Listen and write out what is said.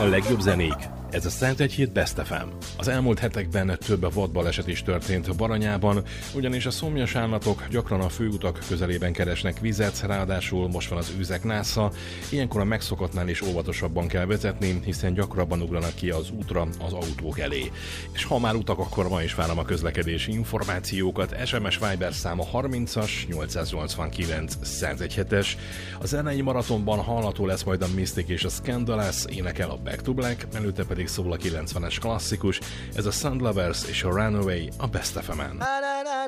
A legjobb zenék. Ez a 101 Best FM. Az elmúlt hetekben több vadbaleset is történt Baranyában, ugyanis a szomjas állatok gyakran a főutak közelében keresnek vizet, ráadásul most van az őzek násza, ilyenkor a megszokottnál is óvatosabban kell vezetni, hiszen gyakrabban ugranak ki az útra az autók elé. És ha már utak, akkor ma is várom a közlekedési információkat. SMS Viber száma 30-as 889 101-es. A zenei maratonban hallható lesz majd a Mystic és a Scandalous, énekel a Back to Black, előtte pedig szól a 90-es klasszikus, ez a Sandlovers és a Runaway a Best FM-en.